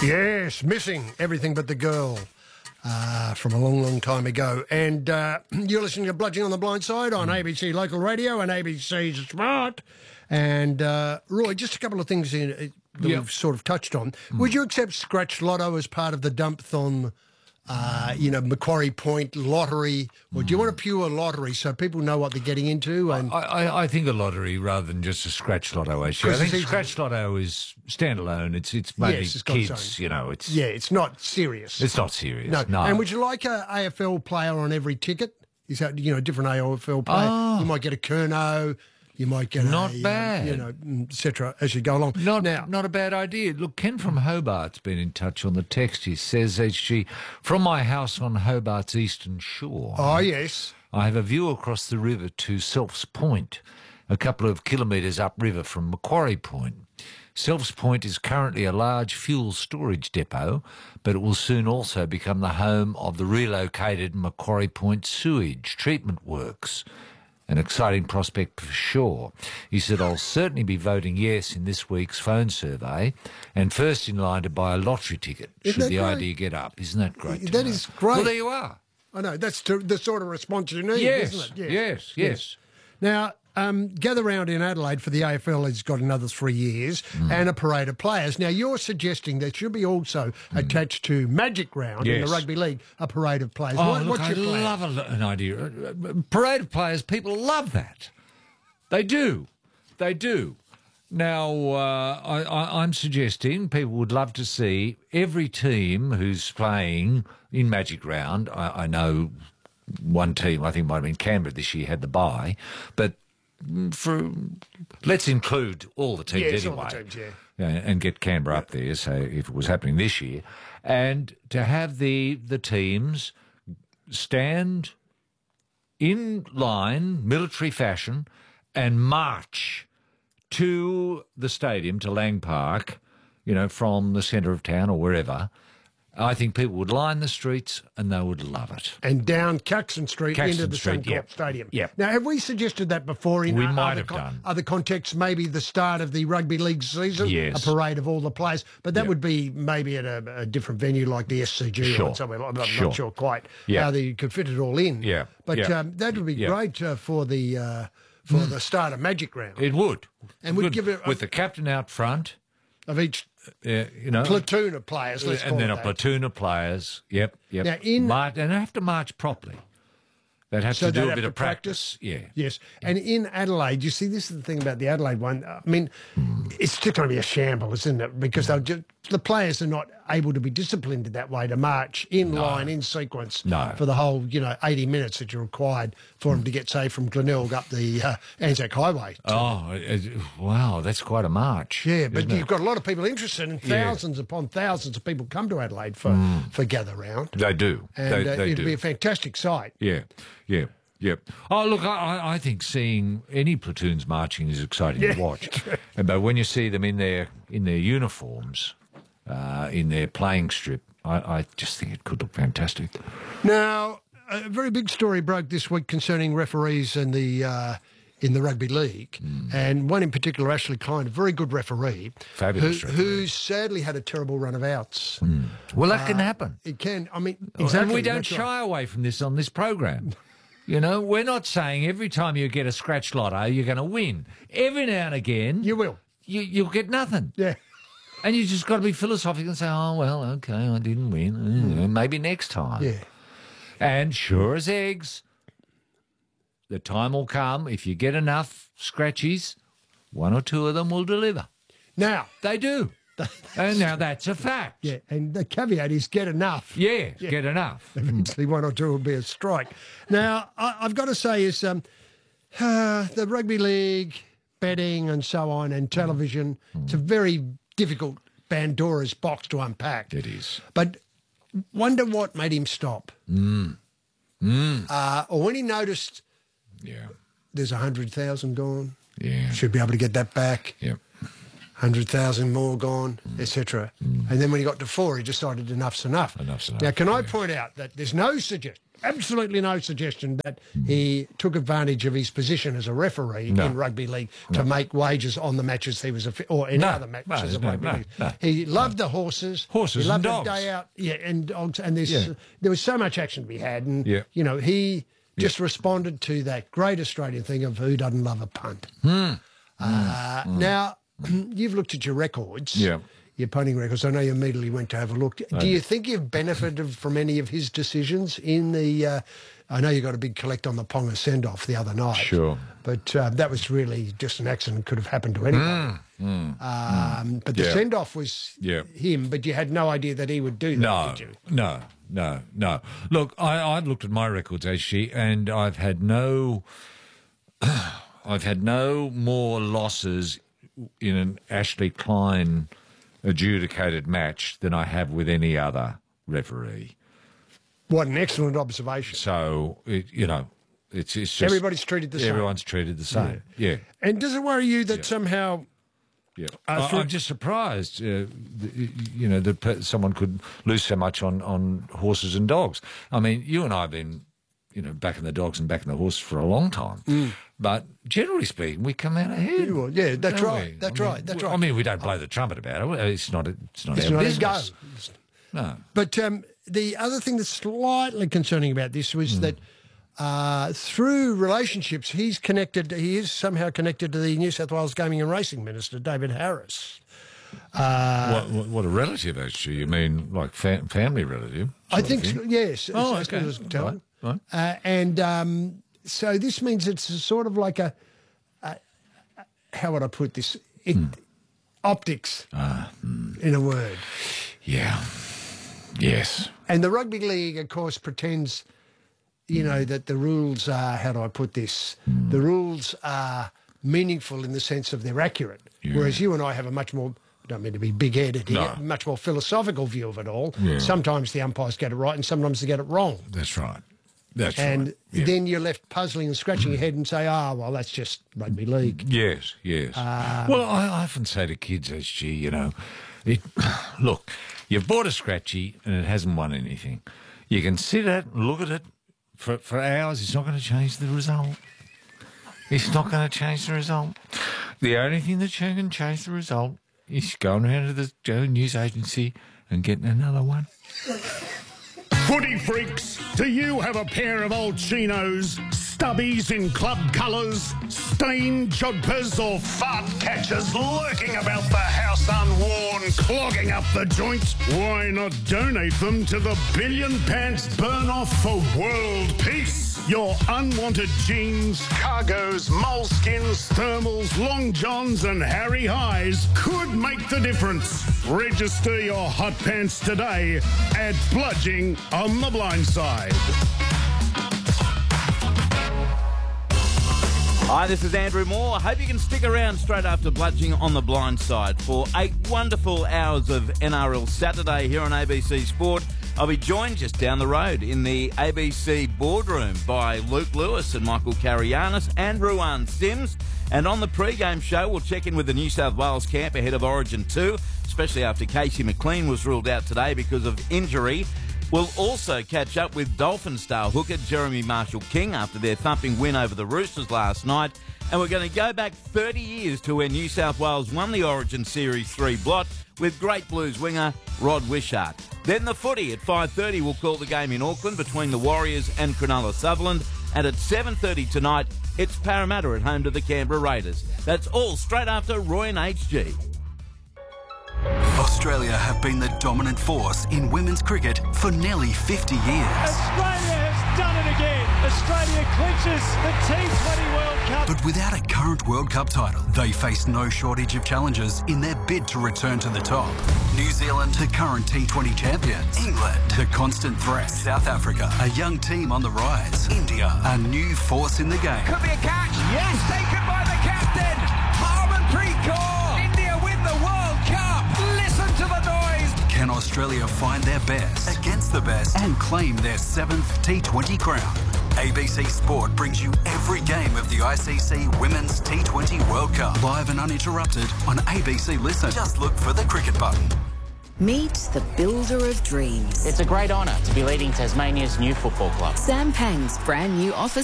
Yes, Missing Everything But the Girl from a long, long time ago. And you're listening to Bludgeoning on the Blind Side on ABC Local Radio and ABC Smart. And Roy, just a couple of things that we've sort of touched on. Would you accept Scratch Lotto as part of the Dump-thon, Macquarie Point lottery? Or do you want a pure lottery so people know what they're getting into? And I think a lottery rather than just a Scratch Lotto, actually. I think Scratch Lotto is standalone. It's mainly it's kids, it's not serious. It's not serious, no. And would you like a AFL player on every ticket? Is that, a different AFL player? You might get a Kerno. You might get et cetera, as you go along. Not a bad idea. Look, Ken from Hobart's been in touch on the text. He says, HG, from my house on Hobart's eastern shore. Oh, yes. I have a view across the river to Selfs Point, a couple of kilometres upriver from Macquarie Point. Selfs Point is currently a large fuel storage depot, but it will soon also become the home of the relocated Macquarie Point sewage treatment works. An exciting prospect for sure. He said, I'll certainly be voting yes in this week's phone survey and first in line to buy a lottery ticket should the idea get up. Isn't that great? That is great. Well, there you are. I know. That's the sort of response you need, isn't it? Yes. Now, Gather Round in Adelaide for the AFL has got another 3 years and a parade of players. Now, you're suggesting there should be also attached to Magic Round in the Rugby League, a parade of players. Oh, What's I your plan? love an idea. Parade of players, people love that. They do. Now, I'm suggesting people would love to see every team who's playing in Magic Round. I know one team, I think it might have been Canberra this year, had the bye, but let's include all the teams anyway. All the teams, and get Canberra up there, so if it was happening this year, and to have the teams stand in line, military fashion, and march to the stadium, to Lang Park, from the centre of town or wherever. I think people would line the streets and they would love it. And down Caxton Street into the Suncorp Stadium. Yep. Now, have we suggested that before in other contexts, maybe the start of the rugby league season? Yes. A parade of all the players. But that would be maybe at a different venue like the SCG or somewhere. I'm not sure quite how you could fit it all in. Yeah. But that would be great for the start of Magic Round. It would. And we'd give it... With the captain out front. Of each... platoon of players, let's call it that. And then a platoon of players, Yep. Now, and they have to march properly. They'd have to do a bit of practice. Yes. And in Adelaide, you see, this is the thing about the Adelaide one. I mean, it's just going to be a shamble, isn't it? Because the players are not able to be disciplined in that way to march in line, in sequence for the whole, 80 minutes that you're required for them to get, say, from Glenelg up the Anzac Highway. Wow, that's quite a march. Yeah, but you've got a lot of people interested, and thousands upon thousands of people come to Adelaide for Gather Round. They do. And they it'd be a fantastic sight. Yeah. Oh, look, I think seeing any platoons marching is exciting to watch. But when you see them in their uniforms, in their playing strip, I just think it could look fantastic. Now, a very big story broke this week concerning referees in the rugby league, and one in particular, Ashley Klein, a very good referee, fabulous referee, who sadly had a terrible run of outs. Well, that can happen. It can. I mean, exactly. And we don't shy away from this on this program. We're not saying every time you get a Scratch Lotto you're going to win. Every now and again, you will. You'll get nothing. Yeah. And you just got to be philosophical and say, oh, well, okay, I didn't win. Maybe next time. Yeah. And sure as eggs, the time will come, if you get enough scratchies, one or two of them will deliver. Now. They do. And now that's a fact. Yeah, and the caveat is get enough. Yeah, get enough. Eventually one or two will be a strike. Now, I've got to say is the rugby league, betting and so on, and television, it's a very difficult Pandora's box to unpack. It is. But wonder what made him stop. Or when he noticed there's 100,000 gone, should be able to get that back. 100,000 more gone, etc. And then when he got to 4, he decided enough's enough. Enough's enough. Now, can I point out that there's no suggestion absolutely no suggestion that he took advantage of his position as a referee in rugby league to make wages on the matches he was, or in other matches of rugby league. He loved the horses. Horses he loved and dogs. the day out. Yeah, and dogs. And there was so much action to be had. And, you know, he just responded to that great Australian thing of who doesn't love a punt. Now, you've looked at your records. Yeah. Your punting records. I know you immediately went to have a look. Do you think you've benefited from any of his decisions in the... I know you got a big collect on the Ponga send-off the other night. Sure. But that was really just an accident. Could have happened to anybody. But the send-off was him, but you had no idea that he would do that, did you? No. Look, I've looked at my records, HG, and I've had no more losses in an Ashley Klein adjudicated match than I have with any other referee. What an excellent observation. So, it's just... Everybody's treated the same. Everyone's treated the same, yeah. And does it worry you that somehow... Yeah, I'm just surprised, that someone could lose so much on horses and dogs. I mean, you and I have been, back in the dogs and back in the horses for a long time. But generally speaking, we come out ahead. Yeah, that's right. That's right. I mean, we don't blow the trumpet about it. It's not our business. No. But the other thing that's slightly concerning about this was that through relationships, he is somehow connected to the New South Wales Gaming and Racing Minister, David Harris. What a relative, actually? You mean like family relative? I think so, yes. Oh, okay. Right. So this means it's a sort of like a how would I put this? Optics, in a word. Yeah. Yes. And the rugby league, of course, pretends, that the rules are, how do I put this? The rules are meaningful in the sense of they're accurate. Yeah. Whereas you and I have a much more, I don't mean to be big-headed here, much more philosophical view of it all. Yeah. Sometimes the umpires get it right and sometimes they get it wrong. That's right. And then you're left puzzling and scratching your head and say, well, that's just rugby league. Yes. Well, I often say to kids, SG, look, you've bought a scratchy and it hasn't won anything. You can sit at it and look at it for hours. It's not going to change the result. The only thing that can change the result is going around to the news agency and getting another one. Footy freaks, do you have a pair of old chinos, stubbies in club colours, stained jodhpurs or fart catchers lurking about the house unworn, clogging up the joint? Why not donate them to the Billion Pants Burn-Off for World Peace? Your unwanted jeans, cargos, moleskins, thermals, long johns and Harry Highs could make the difference. Register your hot pants today at Bludging on the Blind Side. Hi, this is Andrew Moore. I hope you can stick around straight after Bludging on the Blind Side for 8 wonderful hours of NRL Saturday here on ABC Sport. I'll be joined just down the road in the ABC boardroom by Luke Lewis and Michael Carianis and Ruan Sims. And on the pre-game show, we'll check in with the New South Wales camp ahead of Origin 2, especially after Casey McLean was ruled out today because of injury. We'll also catch up with Dolphin star hooker Jeremy Marshall-King after their thumping win over the Roosters last night. And we're going to go back 30 years to when New South Wales won the Origin Series 3 blot with great Blues winger Rod Wishart. Then the footy at 5:30 will call the game in Auckland between the Warriors and Cronulla Sutherland. And at 7:30 tonight, it's Parramatta at home to the Canberra Raiders. That's all straight after Roy and HG. Australia have been the dominant force in women's cricket for nearly 50 years. Australia has done it again. Australia clinches the T20 World Cup. But without a current World Cup title, they face no shortage of challenges in their bid to return to the top. New Zealand, the current T20 champions. England, the constant threat. South Africa, a young team on the rise. India, a new force in the game. Could be a catch. Yes, taken by the captain. Harmanpreet Kaur. India win the World Cup. Listen to the noise. Can Australia find their best against the best and claim their 7th T20 crown? ABC Sport brings you every game of the ICC Women's T20 World Cup. Live and uninterrupted on ABC Listen. Just look for the cricket button. Meet the builder of dreams. It's a great honour to be leading Tasmania's new football club. Sam Pang's brand new office